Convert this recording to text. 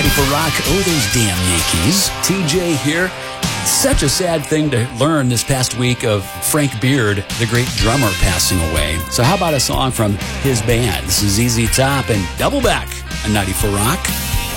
94 Rock. Oh, those damn Yankees. TJ here. Such a sad thing to learn this past week of Frank Beard, the great drummer, passing away. So how about a song from his band? This is ZZ Top and Double Back on 94 Rock.